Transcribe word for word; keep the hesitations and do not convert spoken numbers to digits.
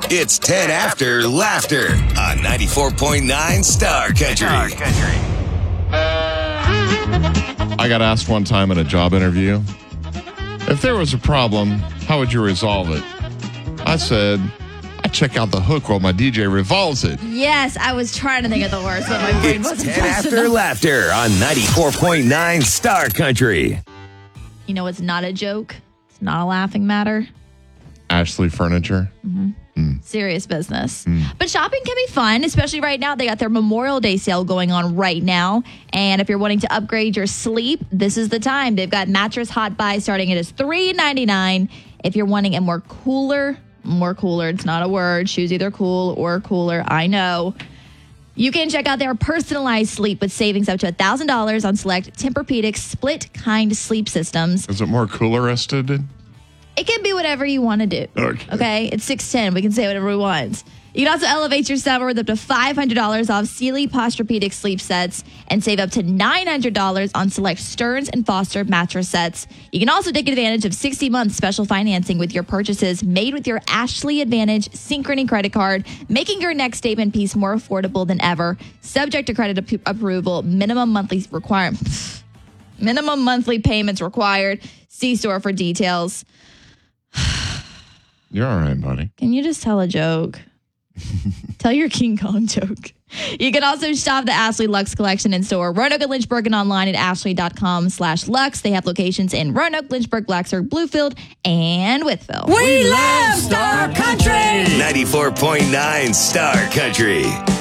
It's ten after Laughter on ninety-four point nine Star Country. Star Country. I got asked one time in a job interview, if there was a problem, how would you resolve it? I said, I check out the hook while my D J revolves it. Yes, I was trying to think of the words, but my brain It's wasn't ten fast after enough. Laughter on ninety-four point nine Star Country. You know, it's not a joke. It's not a laughing matter. Ashley Furniture. Mm-hmm. Mm. Serious business. Mm. But shopping can be fun, especially right now. They got their Memorial Day sale going on right now. And if you're wanting to upgrade your sleep, this is the time. They've got mattress hot buy starting at three ninety-nine. If you're wanting a more cooler, more cooler, it's not a word. Choose either cool or cooler. I know. You can check out their personalized sleep with savings up to one thousand dollars on select Tempur-Pedic split kind sleep systems. Is it more cooler-ested? It can be whatever you want to do. Okay. Okay? It's six ten. We can say whatever we want. You can also elevate your summer with up to five hundred dollars off Sealy Posturepedic sleep sets and save up to nine hundred dollars on select Stearns and Foster mattress sets. You can also take advantage of sixty months special financing with your purchases made with your Ashley Advantage Synchrony credit card, making your next statement piece more affordable than ever. Subject to credit ap- approval, minimum monthly requirement. Minimum monthly payments required. See store for details. You're all right, buddy. Can you just tell a joke? Tell your King Kong joke. You can also shop the Ashley Lux collection in store, Roanoke and Lynchburg, and online at ashley.com slash Lux. They have locations in Roanoke, Lynchburg, Blacksburg, Bluefield, and Wytheville. We love Star Country! ninety-four point nine Star Country.